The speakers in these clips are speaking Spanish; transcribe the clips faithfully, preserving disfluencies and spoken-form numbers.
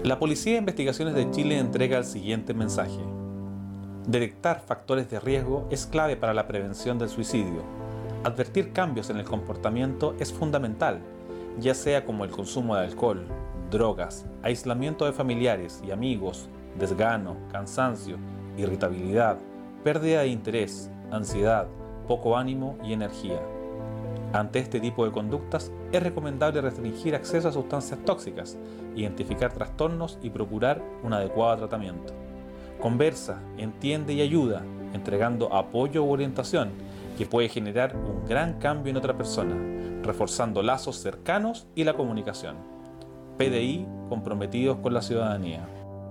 La Policía de Investigaciones de Chile entrega el siguiente mensaje. Detectar factores de riesgo es clave para la prevención del suicidio. Advertir cambios en el comportamiento es fundamental, ya sea como el consumo de alcohol, drogas, aislamiento de familiares y amigos, desgano, cansancio, irritabilidad, pérdida de interés, ansiedad, poco ánimo y energía. Ante este tipo de conductas, es recomendable restringir acceso a sustancias tóxicas, identificar trastornos y procurar un adecuado tratamiento. Conversa, entiende y ayuda, entregando apoyo u orientación que puede generar un gran cambio en otra persona, reforzando lazos cercanos y la comunicación. P D I comprometidos con la ciudadanía.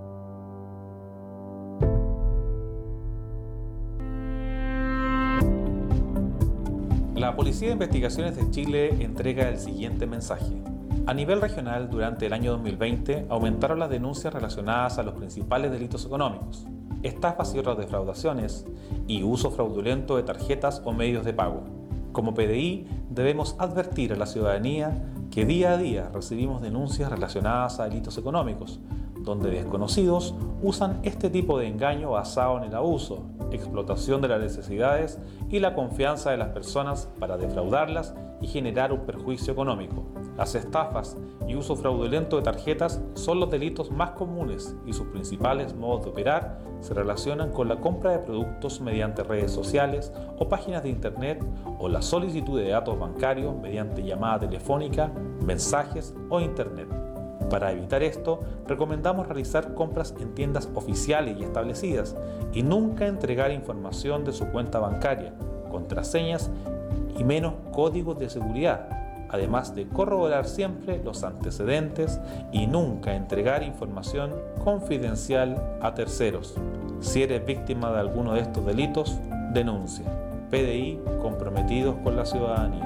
La Policía de Investigaciones de Chile entrega el siguiente mensaje. A nivel regional, durante el año dos mil veinte, aumentaron las denuncias relacionadas a los principales delitos económicos, estafas y otras defraudaciones, y uso fraudulento de tarjetas o medios de pago. Como P D I, debemos advertir a la ciudadanía que día a día recibimos denuncias relacionadas a delitos económicos, donde desconocidos usan este tipo de engaño basado en el abuso, explotación de las necesidades y la confianza de las personas para defraudarlas y generar un perjuicio económico. Las estafas y uso fraudulento de tarjetas son los delitos más comunes y sus principales modos de operar se relacionan con la compra de productos mediante redes sociales o páginas de internet o la solicitud de datos bancarios mediante llamada telefónica, mensajes o internet. Para evitar esto, recomendamos realizar compras en tiendas oficiales y establecidas y nunca entregar información de su cuenta bancaria, contraseñas y menos códigos de seguridad, además de corroborar siempre los antecedentes y nunca entregar información confidencial a terceros. Si eres víctima de alguno de estos delitos, denuncia. P D I comprometidos con la ciudadanía.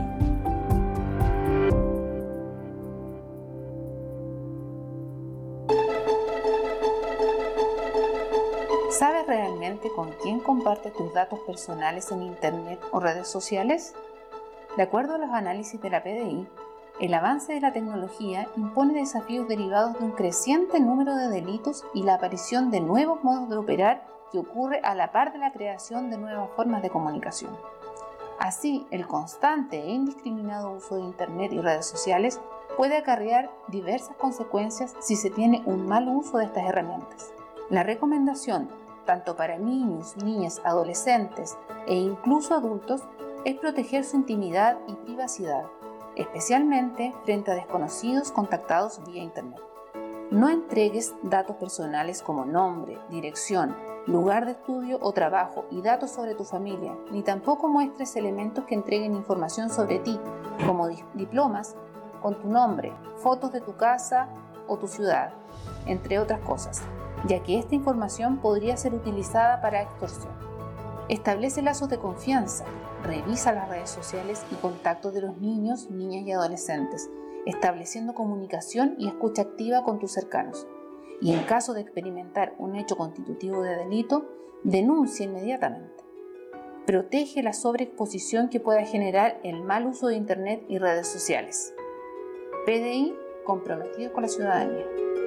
¿Sabes realmente con quién compartes tus datos personales en Internet o redes sociales? De acuerdo a los análisis de la P D I, el avance de la tecnología impone desafíos derivados de un creciente número de delitos y la aparición de nuevos modos de operar que ocurre a la par de la creación de nuevas formas de comunicación. Así, el constante e indiscriminado uso de Internet y redes sociales puede acarrear diversas consecuencias si se tiene un mal uso de estas herramientas. La recomendación, tanto para niños, niñas, adolescentes e incluso adultos, es proteger su intimidad y privacidad, especialmente frente a desconocidos contactados vía Internet. No entregues datos personales como nombre, dirección, lugar de estudio o trabajo y datos sobre tu familia, ni tampoco muestres elementos que entreguen información sobre ti, como diplomas con tu nombre, fotos de tu casa o tu ciudad, entre otras cosas, ya que esta información podría ser utilizada para extorsión. Establece lazos de confianza, revisa las redes sociales y contactos de los niños, niñas y adolescentes, estableciendo comunicación y escucha activa con tus cercanos. Y en caso de experimentar un hecho constitutivo de delito, denuncia inmediatamente. Protege la sobreexposición que pueda generar el mal uso de Internet y redes sociales. P D I comprometido con la ciudadanía.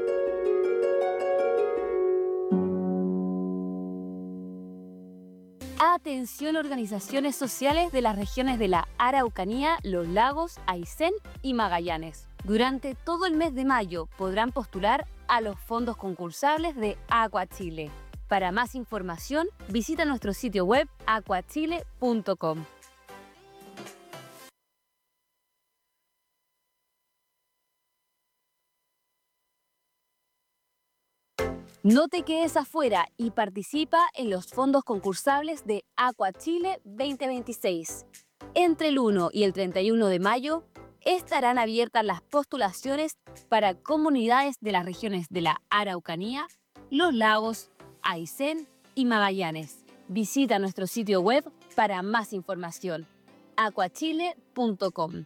Atención organizaciones sociales de las regiones de la Araucanía, Los Lagos, Aysén y Magallanes. Durante todo el mes de mayo podrán postular a los fondos concursables de Aqua Chile. Para más información, visita nuestro sitio web aqua chile punto com. No te quedes afuera y participa en los fondos concursables de Aqua Chile veinte veintiséis. Entre el uno y el treinta y uno de mayo estarán abiertas las postulaciones para comunidades de las regiones de la Araucanía, Los Lagos, Aysén y Magallanes. Visita nuestro sitio web para más información, aqua chile punto com.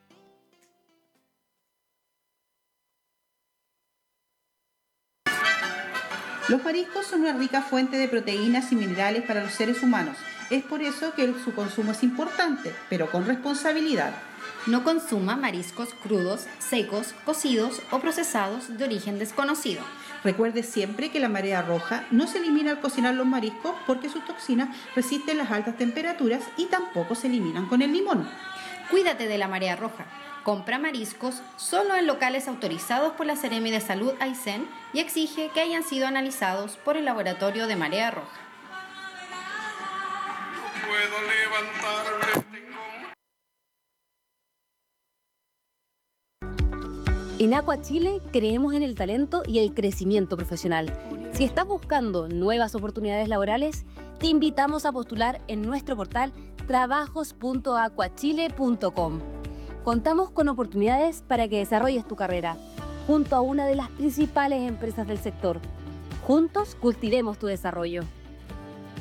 Los mariscos son una rica fuente de proteínas y minerales para los seres humanos. Es por eso que su consumo es importante, pero con responsabilidad. No consuma mariscos crudos, secos, cocidos o procesados de origen desconocido. Recuerde siempre que la marea roja no se elimina al cocinar los mariscos porque sus toxinas resisten las altas temperaturas y tampoco se eliminan con el limón. Cuídate de la marea roja. Compra mariscos solo en locales autorizados por la Seremi de Salud Aysén y exige que hayan sido analizados por el laboratorio de marea roja. No puedo levantarme, tengo... En Aqua Chile creemos en el talento y el crecimiento profesional. Si estás buscando nuevas oportunidades laborales, te invitamos a postular en nuestro portal trabajos punto aquachile punto com. Contamos con oportunidades para que desarrolles tu carrera junto a una de las principales empresas del sector. Juntos cultivemos tu desarrollo.